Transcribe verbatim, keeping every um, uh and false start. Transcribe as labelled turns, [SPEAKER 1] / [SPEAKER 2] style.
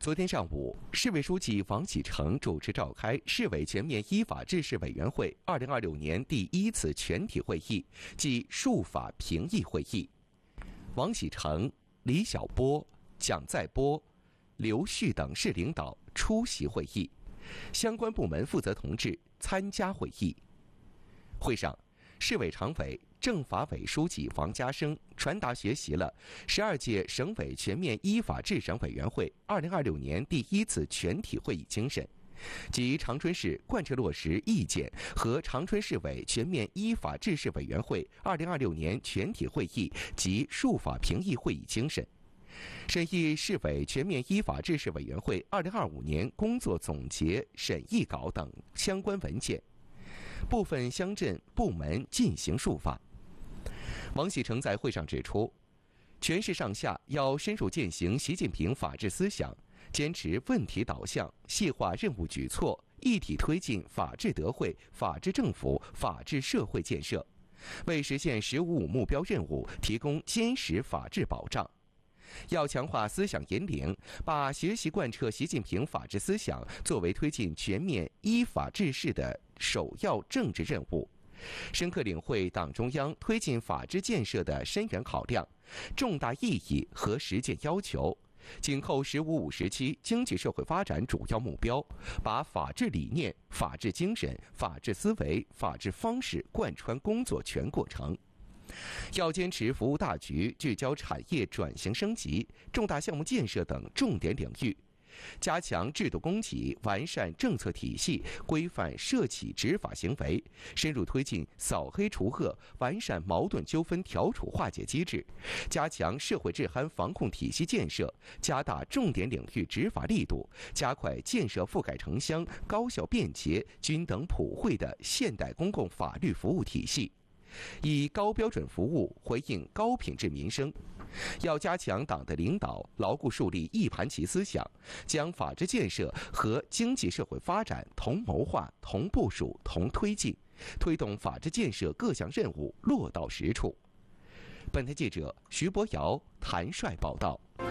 [SPEAKER 1] 昨天上午，市委书记王喜成主持召开市委全面依法治市委员会二零二六年第一次全体会议暨术法评议会议。王喜成、李晓波、蒋在波、刘旭等市领导出席会议，相关部门负责同志参加会议。会上，市委常委、政法委书记王家生传达学习了十二届省委全面依法治省委员会二零二六年第一次全体会议精神，及长春市贯彻落实意见和长春市委全面依法治市委员会二零二六年全体会议及术法评议会议精神，审议市委全面依法治市委员会二零二五年工作总结审议稿等相关文件。部分乡镇部门进行术法。王喜成在会上指出，全市上下要深入践行习近平法治思想，坚持问题导向，细化任务举措，一体推进法治德惠、法治政府、法治社会建设，为实现“十五五”目标任务提供坚实法治保障。要强化思想引领，把学习贯彻习近平法治思想作为推进全面依法治市的首要政治任务，深刻领会党中央推进法治建设的深远考量、重大意义和实践要求，紧扣“十五五”时期经济社会发展主要目标，把法治理念、法治精神、法治思维、法治方式贯穿工作全过程。要坚持服务大局，聚焦产业转型升级、重大项目建设等重点领域，加强制度供给，完善政策体系，规范涉企执法行为，深入推进扫黑除恶，完善矛盾纠纷调处化解机制，加强社会治安防控体系建设，加大重点领域执法力度，加快建设覆盖城乡、高效便捷、均等普惠的现代公共法律服务体系。以高标准服务回应高品质民生，要加强党的领导，牢固树立一盘棋思想，将法治建设和经济社会发展同谋划、同部署、同推进，推动法治建设各项任务落到实处。本台记者徐博尧、谭帅报道。